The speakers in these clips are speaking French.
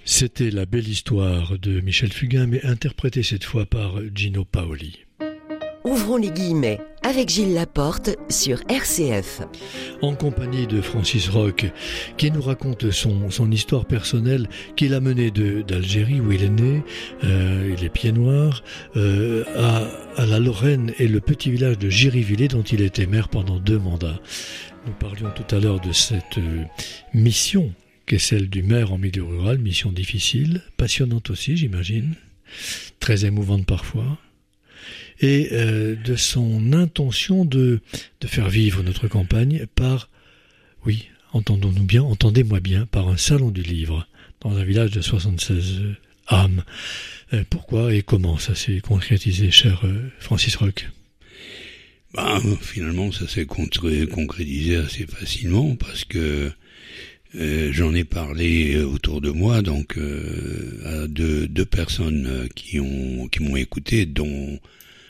C'était la belle histoire de Michel Fugain, mais interprétée cette fois par Gino Paoli. Ouvrons les guillemets avec Gilles Laporte sur RCF. En compagnie de Francis Roch, qui nous raconte son histoire personnelle qu'il a menée d'Algérie, où il est né, il est pied noir, à la Lorraine et le petit village de Giryvillé, dont il était maire pendant 2 mandats. Nous parlions tout à l'heure de cette mission qui est celle du maire en milieu rural, mission difficile, passionnante aussi, j'imagine, très émouvante parfois, et de son intention de faire vivre notre campagne par, oui, entendons-nous bien, entendez-moi bien, par un salon du livre, dans un village de 76 âmes. Pourquoi et comment ça s'est concrétisé, cher Francis Roch ? Finalement, ça s'est concrétisé assez facilement, parce que j'en ai parlé autour de moi, donc à deux personnes qui m'ont écouté, dont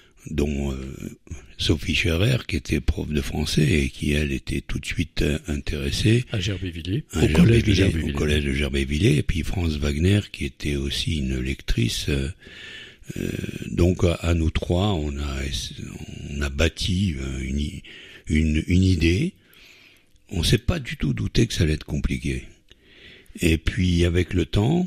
Sophie Scherer, qui était prof de français et qui, elle, était tout de suite intéressée à Gerbévillé, au collège de Gerbévillé, et puis France Wagner, qui était aussi une lectrice. Donc à nous trois, on a bâti une idée. On s'est pas du tout douté que ça allait être compliqué. Et puis avec le temps,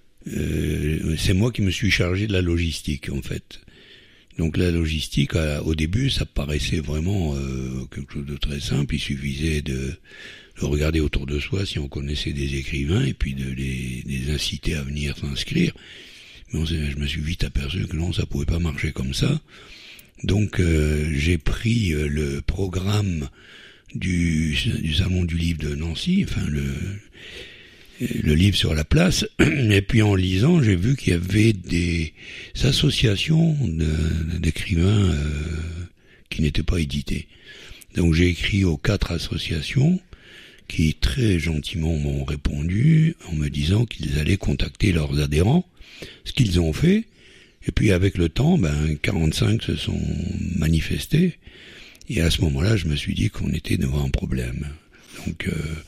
c'est moi qui me suis chargé de la logistique, en fait. Donc la logistique, au début, ça paraissait vraiment quelque chose de très simple. Il suffisait de regarder autour de soi si on connaissait des écrivains et puis de les inciter à venir s'inscrire. Mais je me suis vite aperçu que non, ça pouvait pas marcher comme ça. Donc j'ai pris le programme du salon du livre de Nancy, enfin le livre sur la place, et puis en lisant, j'ai vu qu'il y avait des associations d'écrivains qui n'étaient pas édités. Donc j'ai écrit aux 4 associations qui très gentiment m'ont répondu en me disant qu'ils allaient contacter leurs adhérents, ce qu'ils ont fait, et puis avec le temps, 45 se sont manifestés, et à ce moment-là, je me suis dit qu'on était devant un problème. Donc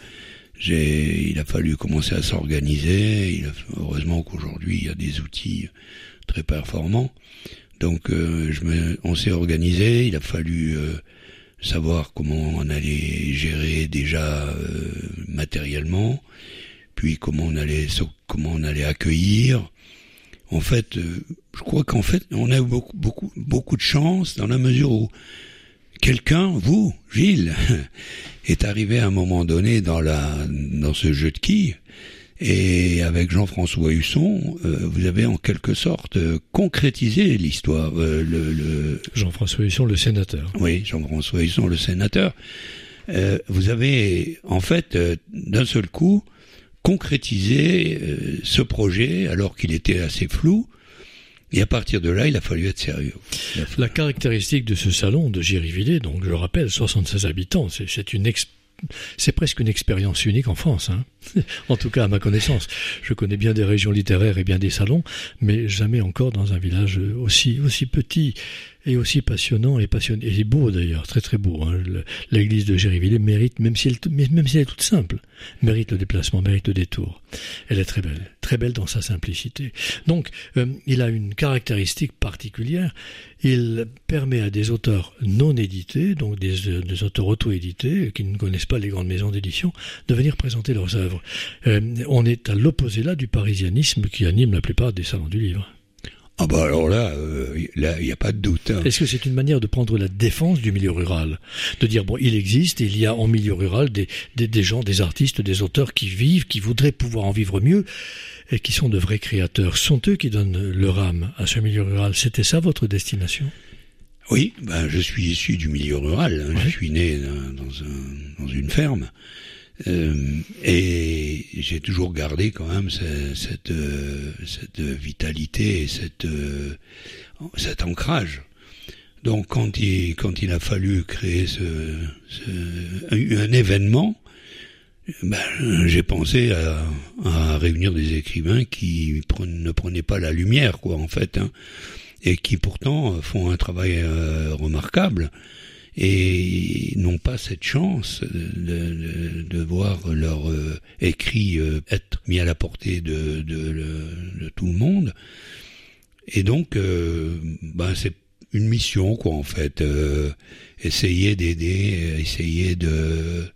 il a fallu commencer à s'organiser. Heureusement qu'aujourd'hui, il y a des outils très performants. Donc on s'est organisé. Il a fallu savoir comment on allait gérer déjà matériellement, puis comment on allait accueillir. En fait, je crois qu'en fait, on a eu beaucoup de chance dans la mesure où quelqu'un, vous, Gilles, est arrivé à un moment donné dans ce jeu de quilles, et avec Jean-François Husson, vous avez en quelque sorte concrétisé l'histoire. Jean-François Husson, le sénateur. Oui, Jean-François Husson, le sénateur. Vous avez, en fait, d'un seul coup, concrétisé ce projet, alors qu'il était assez flou. Et à partir de là, il a fallu être sérieux. La caractéristique de ce salon de Giryvillé, donc je le rappelle, 76 habitants, c'est presque une expérience unique en France, hein. En tout cas à ma connaissance. Je connais bien des régions littéraires et bien des salons, mais jamais encore dans un village aussi petit et aussi passionnant et passionné. Et beau d'ailleurs, très très beau, hein. L'église de Giryvillé mérite, même si elle est toute simple, mérite le déplacement, mérite le détour. Elle est très belle dans sa simplicité. Donc, il a une caractéristique particulière. Il permet à des auteurs non édités, donc des auteurs auto-édités, qui ne connaissent pas les grandes maisons d'édition, de venir présenter leurs œuvres. On est à l'opposé là du parisianisme qui anime la plupart des salons du livre. Alors là, il n'y a pas de doute. Hein. Est-ce que c'est une manière de prendre la défense du milieu rural ? De dire, il existe, il y a en milieu rural des gens, des artistes, des auteurs qui vivent, qui voudraient pouvoir en vivre mieux, et qui sont de vrais créateurs. Ce sont eux qui donnent leur âme à ce milieu rural. C'était ça votre destination ? Oui, je suis issu du milieu rural. Hein. Ouais. Je suis né dans une ferme. Et j'ai toujours gardé quand même cette vitalité et cet ancrage. Donc quand il a fallu créer un événement, j'ai pensé à réunir des écrivains qui ne prenaient pas la lumière, en fait, hein, et qui pourtant font un travail remarquable. Et n'ont pas cette chance de voir leur écrit être mis à la portée de tout le monde. Et donc, c'est une mission, quoi, en fait. Essayer d'aider, essayer de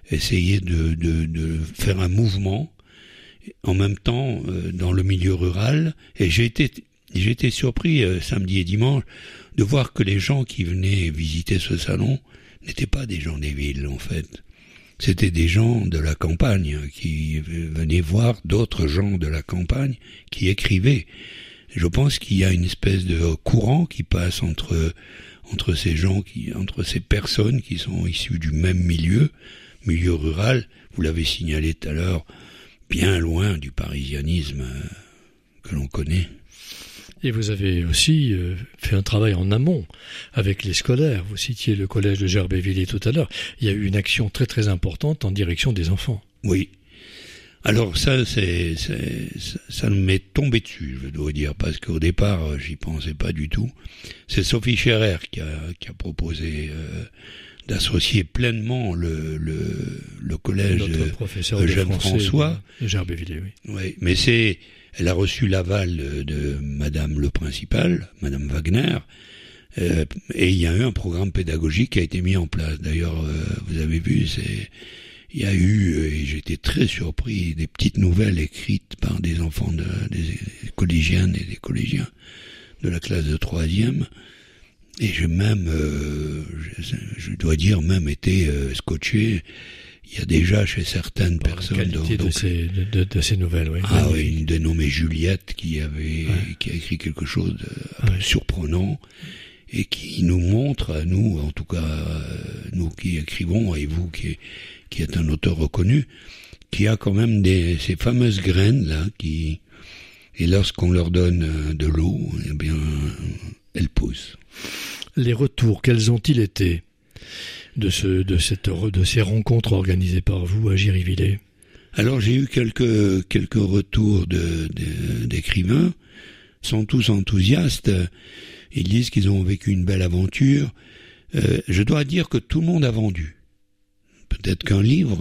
faire un mouvement, en même temps, dans le milieu rural. Et j'ai été surpris, samedi et dimanche, de voir que les gens qui venaient visiter ce salon n'étaient pas des gens des villes, en fait. C'était des gens de la campagne qui venaient voir d'autres gens de la campagne qui écrivaient. Je pense qu'il y a une espèce de courant qui passe entre ces gens, entre ces personnes qui sont issues du même milieu rural. Vous l'avez signalé tout à l'heure, bien loin du parisianisme que l'on connaît. Et vous avez aussi fait un travail en amont avec les scolaires. Vous citiez le collège de Gerbévillers tout à l'heure. Il y a eu une action très très importante en direction des enfants. Oui. Alors ça m'est tombé dessus, je dois dire, parce qu'au départ, j'y pensais pas du tout. C'est Sophie Scherer qui a proposé d'associer pleinement le collège Eugène François de Gerbévillers, oui. Oui, mais elle a reçu l'aval de Madame le Principal, Madame Wagner, et il y a eu un programme pédagogique qui a été mis en place. D'ailleurs, vous avez vu, il y a eu, et j'étais très surpris, des petites nouvelles écrites par des enfants des collégiennes et des collégiens de la classe de 3e. Et j'ai même, je dois dire, même été scotché. Il y a déjà chez certaines personnes de ces nouvelles, oui. Ah oui, une dénommée Juliette qui a écrit quelque chose de surprenant et qui nous montre à nous, en tout cas nous qui écrivons et vous qui êtes un auteur reconnu, qui a quand même ces fameuses graines là et lorsqu'on leur donne de l'eau, eh bien elles poussent. Les retours, quels ont-ils été de ces rencontres organisées par vous à Giryvillers? Alors j'ai eu quelques retours d'écrivains, sont tous enthousiastes. Ils disent qu'ils ont vécu une belle aventure. Je dois dire que tout le monde a vendu. Peut-être qu'un livre